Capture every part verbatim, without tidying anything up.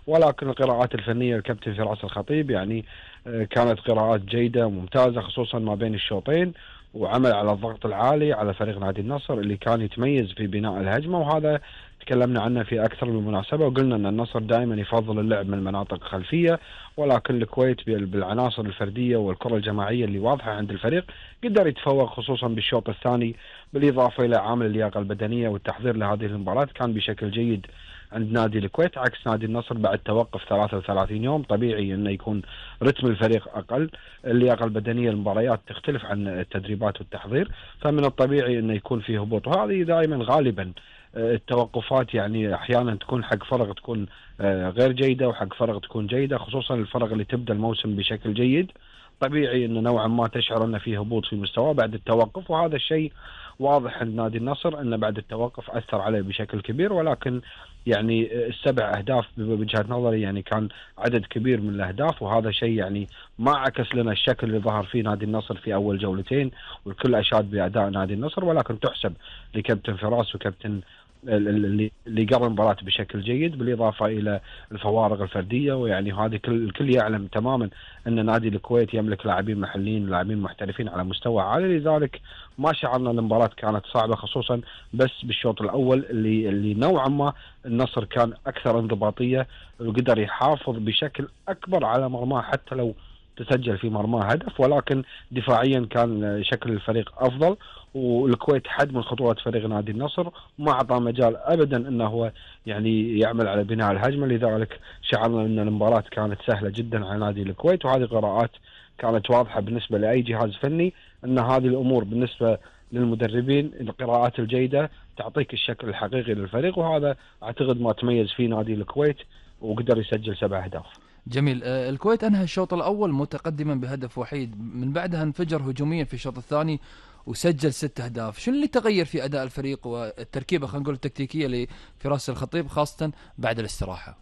ولكن القراءات الفنية الكابتن فراس الخطيب يعني كانت قراءات جيدة ممتازة، خصوصا ما بين الشوطين، وعمل على الضغط العالي على فريق نادي النصر اللي كان يتميز في بناء الهجمة. وهذا تكلمنا عنه في أكثر من مناسبة، وقلنا أن النصر دائما يفضل اللعب من المناطق الخلفية، ولكن الكويت بالعناصر الفردية والكرة الجماعية اللي واضحة عند الفريق قدر يتفوق خصوصا بالشوط الثاني، بالإضافة إلى عامل اللياقة البدنية والتحضير لهذه المباراة كان بشكل جيد عند نادي الكويت، عكس نادي النصر بعد توقف ثلاثة وثلاثين يوم طبيعي انه يكون رتم الفريق اقل، اللياقه البدنيه المباريات تختلف عن التدريبات والتحضير، فمن الطبيعي انه يكون في هبوط. وهذه دائما غالبا التوقفات يعني احيانا تكون حق فرق تكون غير جيده وحق فرق تكون جيده، خصوصا الفرق اللي تبدا الموسم بشكل جيد طبيعي انه نوعا ما تشعر ان في هبوط في مستواه بعد التوقف، وهذا الشيء واضح عند نادي النصر انه بعد التوقف اثر عليه بشكل كبير. ولكن يعني السبع اهداف بوجهة نظري يعني كان عدد كبير من الاهداف، وهذا شيء يعني ما عكس لنا الشكل اللي ظهر فيه نادي النصر في اول جولتين، والكل اشاد باداء نادي النصر، ولكن تحسب لكابتن فراس وكابتن اللي اللي قرر المباراة بشكل جيد، بالإضافة إلى الفوارق الفردية. ويعني هذه كل الكل يعلم تماما أن نادي الكويت يملك لاعبين محليين لاعبين محترفين على مستوى عالي، لذلك ما شعرنا المباراة كانت صعبة، خصوصا بس بالشوط الأول اللي اللي نوعا ما النصر كان أكثر انضباطية وقدر يحافظ بشكل أكبر على مرماه حتى لو تسجل في مرماه هدف، ولكن دفاعيا كان شكل الفريق أفضل، والكويت حد من خطوات فريق نادي النصر ما أعطى مجال أبدا أنه هو يعني يعمل على بناء الهجمة، لذلك شعرنا أن المباراة كانت سهلة جدا على نادي الكويت. وهذه قراءات كانت واضحة بالنسبة لأي جهاز فني أن هذه الأمور بالنسبة للمدربين القراءات الجيدة تعطيك الشكل الحقيقي للفريق، وهذا أعتقد ما تميز فيه نادي الكويت وقدر يسجل سبع أهداف. جميل. الكويت أنهى الشوط الأول متقدما بهدف وحيد، من بعدها انفجر هجوميا في الشوط الثاني وسجل ست أهداف. شنو اللي تغير في أداء الفريق والتركيبة خلينا نقول التكتيكية لفراس الخطيب خاصة بعد الاستراحة؟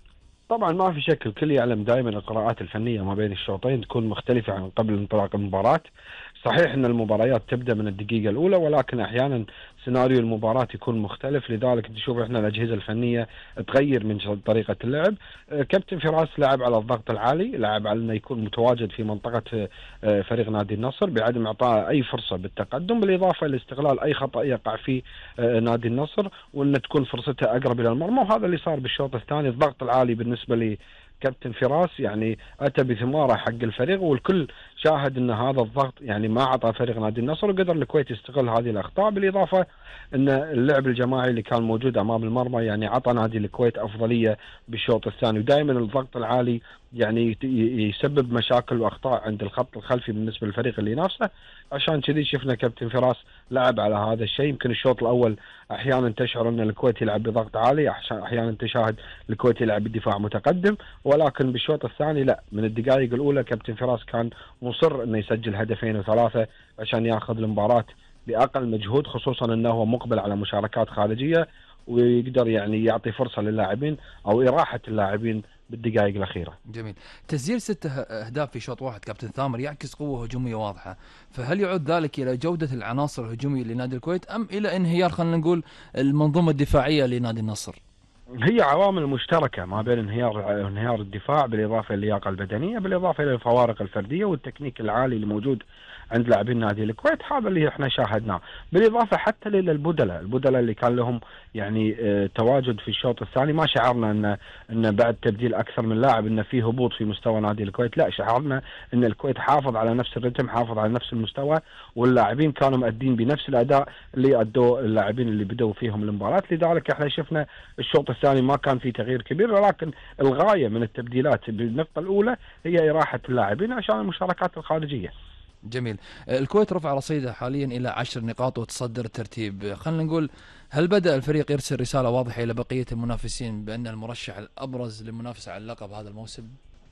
طبعا ما في شك الكل يعلم دائما القراءات الفنية ما بين الشوطين تكون مختلفة عن قبل انطلاق المباراة. صحيح ان المباريات تبدأ من الدقيقة الاولى، ولكن احيانا سيناريو المباراة يكون مختلف، لذلك نشوف احنا الاجهزة الفنية تغير من طريقة اللعب. كابتن فراس لعب على الضغط العالي، لعب على انه يكون متواجد في منطقة فريق نادي النصر بعدم اعطاء اي فرصة بالتقدم، بالاضافة لاستغلال اي خطأ يقع فيه نادي النصر وان تكون فرصته اقرب الى المرمى، وهذا اللي صار بالشوط الثاني. الضغط العالي بالنسبة لي كابتن فراس يعني أتى بثماره حق الفريق، والكل شاهد أن هذا الضغط يعني ما أعطى فريق نادي النصر، وقدر الكويت يستغل هذه الأخطاء، بالإضافة أن اللعب الجماعي اللي كان موجود أمام المرمى يعني عطى نادي الكويت أفضلية بالشوط الثاني. ودائما الضغط العالي يعني يسبب مشاكل وأخطاء عند الخط الخلفي بالنسبة للفريق اللي ينافسه، عشان كذي شفنا كابتن فراس لعب على هذا الشيء. يمكن الشوط الأول أحيانا تشعر أن الكويت يلعب بضغط عالي، أحيانا تشاهد الكويت يلعب بدفاع متقدم، ولكن بالشوط الثاني لا، من الدقائق الأولى كابتن فراس كان مصر أنه يسجل هدفين وثلاثة عشان يأخذ المباراة بأقل مجهود، خصوصا أنه هو مقبل على مشاركات خارجية ويقدر يعني يعطي فرصة للاعبين أو إراحة اللاعبين بالدقائق الأخيرة. جميل. تسجيل ستة أهداف في شوط واحد كابتن ثامر يعكس قوة هجومية واضحة، فهل يعود ذلك إلى جودة العناصر الهجومية لنادي الكويت أم إلى انهيار خلينا نقول المنظومة الدفاعية لنادي النصر؟ هي عوامل مشتركة ما بين انهيار انهيار الدفاع بالإضافة للياقة البدنية بالإضافة إلى الفوارق الفردية والتكنيك العالي اللي موجود عند لاعبين نادي الكويت، هذا اللي احنا شاهدناه، بالإضافة حتى للبدلاء البدلاء اللي كان لهم يعني اه تواجد في الشوط الثاني. ما شعرنا ان ان بعد تبديل اكثر من لاعب ان في هبوط في مستوى نادي الكويت، لا، شعرنا ان الكويت حافظ على نفس الرتم، حافظ على نفس المستوى، واللاعبين كانوا مؤدين بنفس الاداء اللي ادوه اللاعبين اللي بدوا فيهم المباراة. لذلك احنا شفنا الشوط الثاني ما كان في تغيير كبير، ولكن الغاية من التبديلات بالنقطة الأولى هي إراحة اللاعبين عشان المشاركات الخارجية. جميل. الكويت رفع رصيده حاليا إلى عشر نقاط وتصدر الترتيب. خلينا نقول هل بدأ الفريق يرسل رسالة واضحة إلى بقية المنافسين بأن المرشح الأبرز للمنافسة على اللقب هذا الموسم؟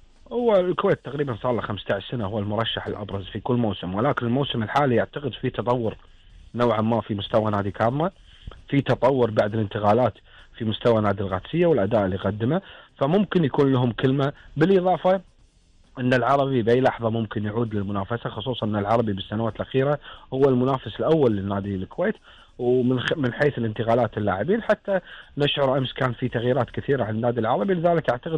هو الكويت تقريبا صار له خمسة عشر سنة هو المرشح الأبرز في كل موسم، ولكن الموسم الحالي أعتقد فيه تطور نوعا ما في مستوى نادي كارما، في تطور بعد الانتقالات في مستوى نادي القادسية والأداء اللي قدمه، فممكن يكون لهم كلمة. بالإضافة أن العربي بأي لحظة ممكن يعود للمنافسة، خصوصا أن العربي بالسنوات الأخيرة هو المنافس الأول للنادي الكويت، ومن من حيث الانتقالات اللاعبين حتى نشعر أمس كان في تغييرات كثيرة عند النادي العربي، لذلك أعتقد